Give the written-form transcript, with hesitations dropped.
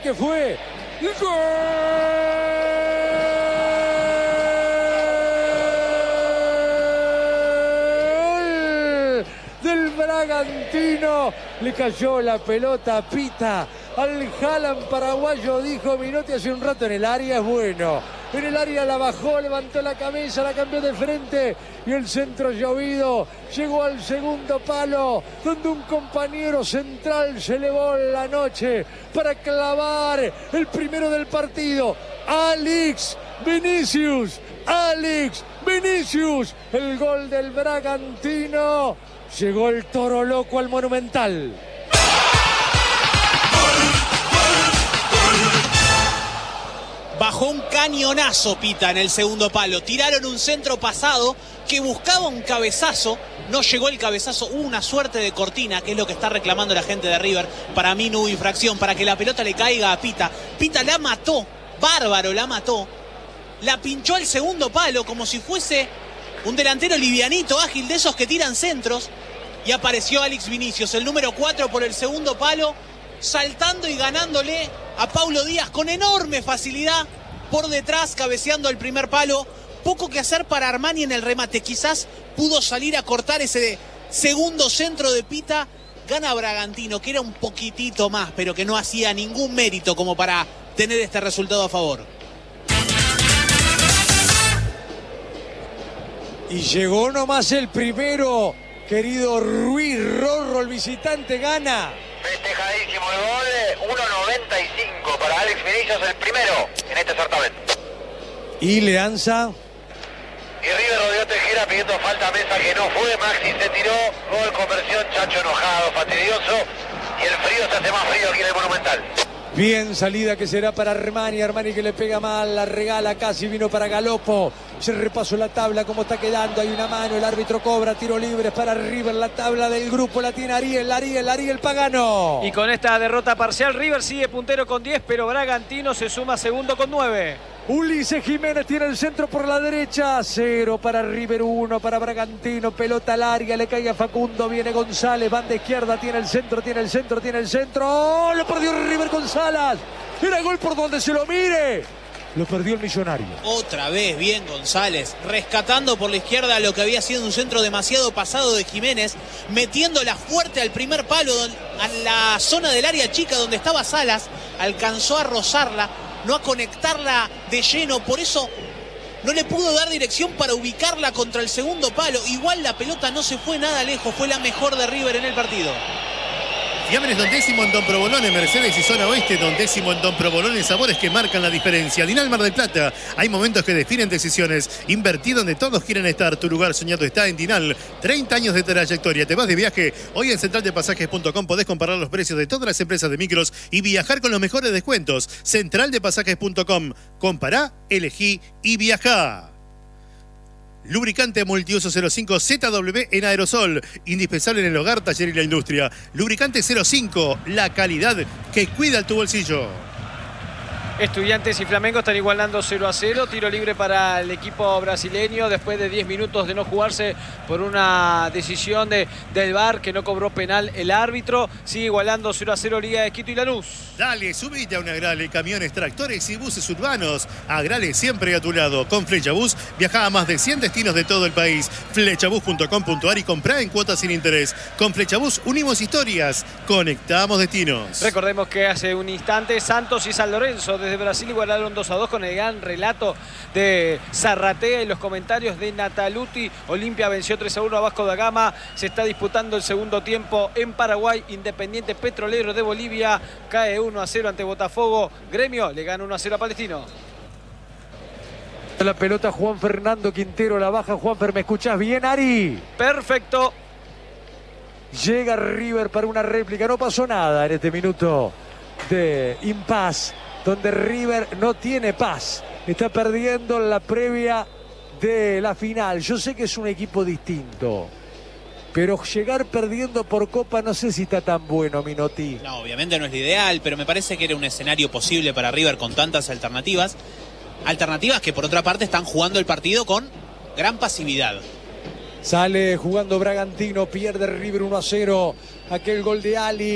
que fue ¡gol! Del Bragantino. Le cayó la pelota a Pita al Haaland paraguayo. Dijo Minotti hace un rato: en el área es bueno. En el área la bajó, levantó la cabeza, la cambió de frente y el centro llovido llegó al segundo palo, donde un compañero central se elevó la noche para clavar el primero del partido. Alex Vinicius, el gol del Bragantino. Llegó el Toro Loco al Monumental. Bajó un cañonazo Pita en el segundo palo. Tiraron un centro pasado que buscaba un cabezazo. No llegó el cabezazo. Hubo una suerte de cortina, que es lo que está reclamando la gente de River. Para mí no hubo infracción, para que la pelota le caiga a Pita. Pita la mató. Bárbaro, la mató. La pinchó al segundo palo como si fuese un delantero livianito, ágil, de esos que tiran centros. Y apareció Alex Vinicius, el número 4, por el segundo palo, saltando y ganándole a Paulo Díaz con enorme facilidad por detrás, cabeceando el primer palo. Poco que hacer para Armani en el remate. Quizás pudo salir a cortar ese segundo centro de Pita. Gana Bragantino, que era un poquitito más, pero que no hacía ningún mérito como para tener este resultado a favor. Y llegó nomás el primero, querido Ruiz Rorro, el visitante gana. Festejadísimo el gol, 1.95 para Alex Vinicius, el primero en este certamen. Y Leanza. Y River rodeó a Tejera pidiendo falta a Mesa, que no fue. Maxi se tiró, gol, conversión, Chacho enojado, fastidioso. Y el frío se hace más frío aquí en el Monumental. Bien salida que será para Armani. Armani que le pega mal, la regala casi, vino para Galopo. Se repasó la tabla, cómo está quedando. Hay una mano, el árbitro cobra, tiro libre para River. La tabla del grupo la tiene Ariel Pagano. Y con esta derrota parcial, River sigue puntero con 10, pero Bragantino se suma segundo con 9. Ulises Jiménez tiene el centro por la derecha. 0 para River, 1 para Bragantino. Pelota larga, le cae a Facundo. Viene González, banda izquierda. Tiene el centro. ¡Oh! Lo perdió River con Salas. Era gol por donde se lo mire. Lo perdió el Millonario. Otra vez bien González, rescatando por la izquierda lo que había sido un centro demasiado pasado de Jiménez, metiéndola fuerte al primer palo, a la zona del área chica donde estaba Salas. Alcanzó a rozarla, no a conectarla de lleno, por eso no le pudo dar dirección para ubicarla contra el segundo palo. Igual la pelota no se fue nada lejos, fue la mejor de River en el partido. Fiambres Don Décimo en Don Provolone, Mercedes y Zona Oeste. Don Décimo en Don Provolone, sabores que marcan la diferencia. Dinal Mar del Plata, hay momentos que definen decisiones. Invertí donde todos quieren estar. Tu lugar soñado está en Dinal. 30 años de trayectoria. Te vas de viaje. Hoy en centraldepasajes.com podés comparar los precios de todas las empresas de micros y viajar con los mejores descuentos. Centraldepasajes.com. Compará, elegí y viajá. Lubricante multiuso 05 ZW en aerosol. Indispensable en el hogar, taller y la industria. Lubricante 05, la calidad que cuida tu bolsillo. Estudiantes y Flamengo están igualando 0-0. Tiro libre para el equipo brasileño después de 10 minutos de no jugarse por una decisión del VAR que no cobró penal el árbitro. Sigue igualando 0-0 Liga de Quito y Lanús. Dale, subite a un Agrale, camiones, tractores y buses urbanos. Agrale siempre a tu lado. Con Flechabús viaja a más de 100 destinos de todo el país. Flechabús.com.ar y comprá en cuotas sin interés. Con Flechabús unimos historias, conectamos destinos. Recordemos que hace un instante Santos y San Lorenzo desde Brasil igualaron 2-2 con el gran relato de Zarratea y los comentarios de Nataluti. Olimpia venció 3-1 a Vasco da Gama. Se está disputando el segundo tiempo en Paraguay. Independiente Petrolero de Bolivia cae 1-0 ante Botafogo. Gremio le gana 1-0 a Palestino. La pelota Juan Fernando Quintero, la baja Juanfer. ¿Me escuchás bien, Ari? Perfecto. Llega River para una réplica. No pasó nada en este minuto de impas, donde River no tiene paz. Está perdiendo la previa de la final. Yo sé que es un equipo distinto, pero llegar perdiendo por Copa no sé si está tan bueno, Minotti. No, obviamente no es lo ideal, pero me parece que era un escenario posible para River con tantas alternativas. Alternativas que por otra parte están jugando el partido con gran pasividad. Sale jugando Bragantino, pierde River 1-0. Aquel gol de Ali.